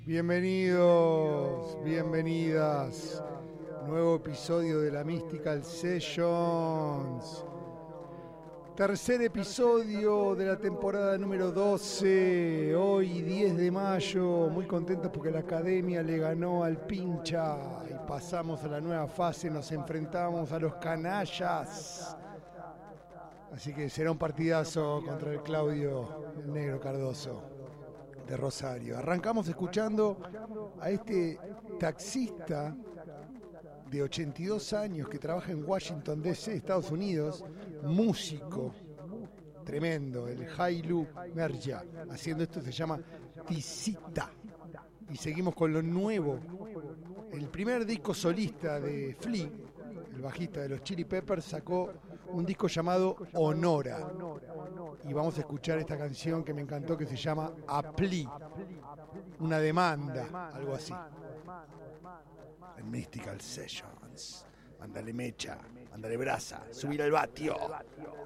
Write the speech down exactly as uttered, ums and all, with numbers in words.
Bienvenidos, bienvenidas. Nuevo episodio de la Mystical Sessions. Tercer episodio de la temporada número doce. Hoy diez de mayo. Muy contentos porque la academia le ganó al Pincha. Y pasamos a la nueva fase. Nos enfrentamos a los canallas. Así que será un partidazo contra el Claudio, el negro Cardoso de Rosario. Arrancamos escuchando a este taxista de ochenta y dos años que trabaja en Washington D C, Estados Unidos, músico tremendo, el Hailu Merja, haciendo esto se llama Tisita. Y seguimos con lo nuevo, el primer disco solista de Flea, el bajista de los Chili Peppers, sacó un disco llamado Honora. Y vamos a escuchar esta canción que me encantó, que se llama A Plea, una demanda, algo así. En Mystical Sessions. Mándale mecha, mándale brasa, subir al vatio.